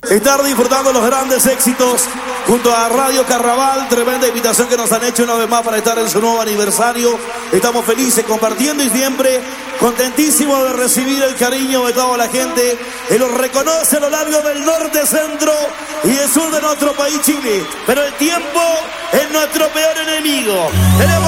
Estar disfrutando los grandes éxitos junto a Radio Carnaval, tremenda invitación que nos han hecho una vez más para estar en su nuevo aniversario. Estamos felices compartiendo y siempre contentísimos de recibir el cariño de toda la gente que los reconoce a lo largo del norte, centro y del sur de nuestro país, Chile. Pero el tiempo es nuestro peor enemigo.